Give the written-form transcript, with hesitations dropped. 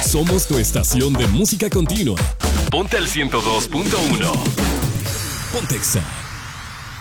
Somos tu estación de música continua. Ponte al 102.1. Pontexa.